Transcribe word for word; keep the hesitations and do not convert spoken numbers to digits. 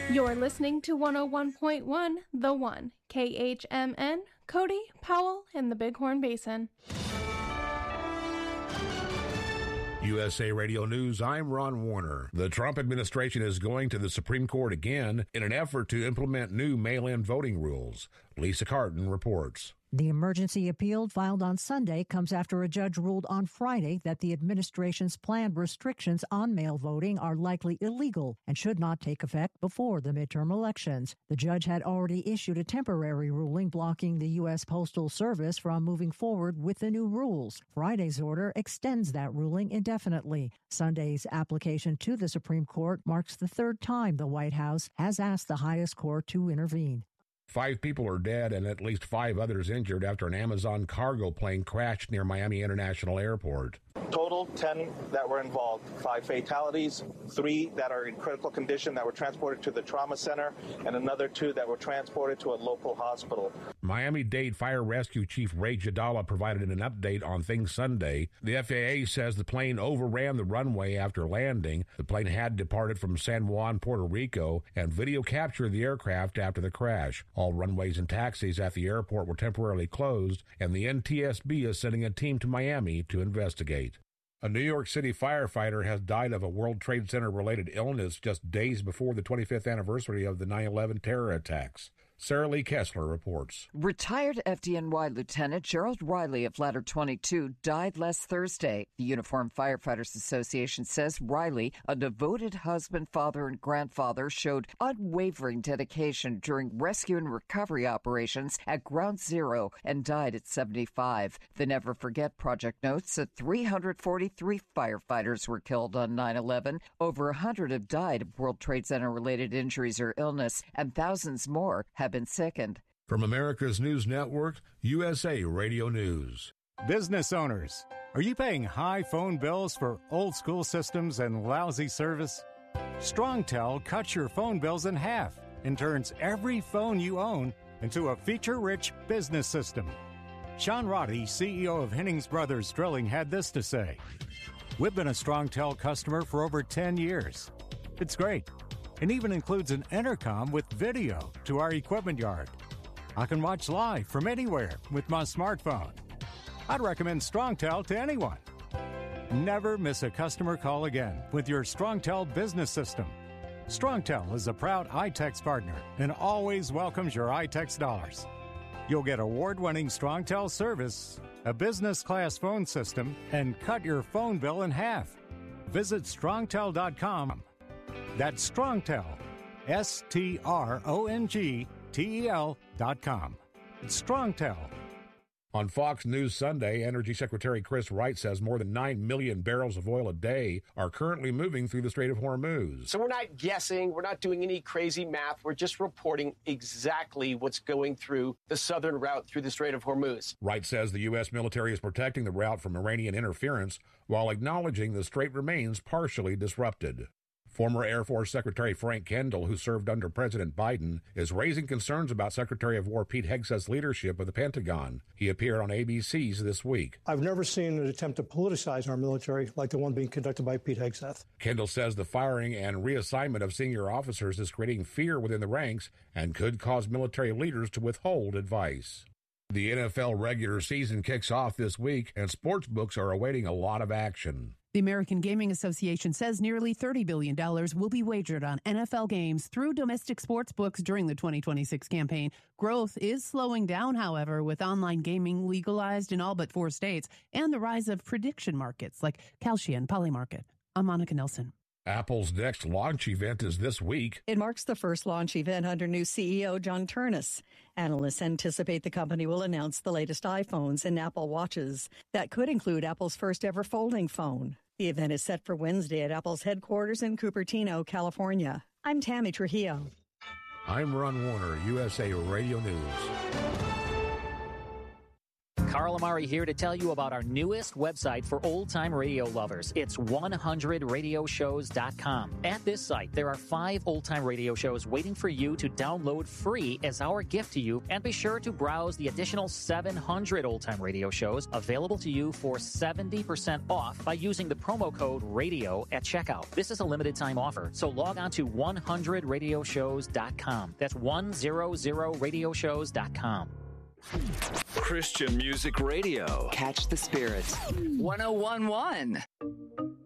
You're listening to one oh one point one, The One, K H M N, Cody, Powell, and the Bighorn Basin. U S A Radio News, I'm Ron Warner. The Trump administration is going to the Supreme Court again in an effort to implement new mail-in voting rules. Lisa Carton reports. The emergency appeal filed on Sunday comes after a judge ruled on Friday that the administration's planned restrictions on mail voting are likely illegal and should not take effect before the midterm elections. The judge had already issued a temporary ruling blocking the U S Postal Service from moving forward with the new rules. Friday's order extends that ruling indefinitely. Sunday's application to the Supreme Court marks the third time the White House has asked the highest court to intervene. Five people are dead and at least five others injured after an Amazon cargo plane crashed near Miami International Airport. Total ten that were involved, five fatalities, three that are in critical condition that were transported to the trauma center, and another two that were transported to a local hospital. Miami-Dade Fire Rescue Chief Ray Jadala provided an update on things Sunday. The F A A says the plane overran the runway after landing. The plane had departed from San Juan, Puerto Rico, and video captured the aircraft after the crash. All runways and taxis at the airport were temporarily closed, and the N T S B is sending a team to Miami to investigate. A New York City firefighter has died of a World Trade Center-related illness just days before the twenty-fifth anniversary of the nine eleven terror attacks. Sarah Lee Kessler reports. Retired F D N Y Lieutenant Gerald Riley of Ladder twenty-two died last Thursday. The Uniformed Firefighters Association says Riley, a devoted husband, father, and grandfather, showed unwavering dedication during rescue and recovery operations at Ground Zero and died at seventy-five. The Never Forget Project notes that three hundred forty-three firefighters were killed on nine eleven. Over one hundred have died of World Trade Center-related injuries or illness, and thousands more have been sickened. From America's News Network, U S A Radio News. Business owners, are you paying high phone bills for old school systems and lousy service? StrongTel cuts your phone bills in half and turns every phone you own into a feature-rich business system. Sean Roddy, C E O of Hennings Brothers Drilling, had this to say. We've been a StrongTel customer for over ten years. It's great. It even includes an intercom with video to our equipment yard. I can watch live from anywhere with my smartphone. I'd recommend StrongTel to anyone. Never miss a customer call again with your StrongTel business system. StrongTel is a proud iTex partner and always welcomes your iTex dollars. You'll get award-winning StrongTel service, a business-class phone system, and cut your phone bill in half. Visit strongtel dot com. That's StrongTel, S T R O N G T E L dot com. It's StrongTel. On Fox News Sunday, Energy Secretary Chris Wright says more than nine million barrels of oil a day are currently moving through the Strait of Hormuz. So we're not guessing. We're not doing any crazy math. We're just reporting exactly what's going through the southern route through the Strait of Hormuz. Wright says the U S military is protecting the route from Iranian interference while acknowledging the strait remains partially disrupted. Former Air Force Secretary Frank Kendall, who served under President Biden, is raising concerns about Secretary of War Pete Hegseth's leadership of the Pentagon. He appeared on A B C's This Week. I've never seen an attempt to politicize our military like the one being conducted by Pete Hegseth. Kendall says the firing and reassignment of senior officers is creating fear within the ranks and could cause military leaders to withhold advice. The N F L regular season kicks off this week, and sportsbooks are awaiting a lot of action. The American Gaming Association says nearly thirty billion dollars will be wagered on N F L games through domestic sports books during the twenty twenty-six campaign. Growth is slowing down, however, with online gaming legalized in all but four states and the rise of prediction markets like Kalshi and Polymarket. I'm Monica Nelson. Apple's next launch event is this week. It marks the first launch event under new C E O John Ternus. Analysts anticipate the company will announce the latest iPhones and Apple Watches. That could include Apple's first ever folding phone. The event is set for Wednesday at Apple's headquarters in Cupertino, California. I'm Tammy Trujillo. I'm Ron Warner, U S A Radio News. Carl Amari here to tell you about our newest website for old-time radio lovers. It's one hundred radio shows dot com. At this site, there are five old-time radio shows waiting for you to download free as our gift to you, and be sure to browse the additional seven hundred old-time radio shows available to you for seventy percent off by using the promo code RADIO at checkout. This is a limited-time offer, so log on to one hundred radio shows dot com. That's one hundred radio shows dot com. Christian Music Radio. Catch the spirit. one oh one point one.